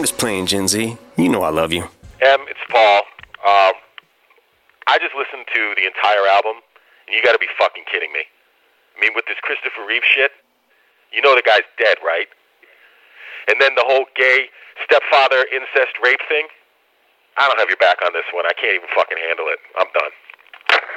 Just playing, Gen Z. You know I love you. It's Paul. I just listened to the entire album, and you gotta be fucking kidding me. I mean, with this Christopher Reeve shit, you know the guy's dead, right? And then the whole gay stepfather incest rape thing, I don't have your back on this one. I can't even fucking handle it. I'm done.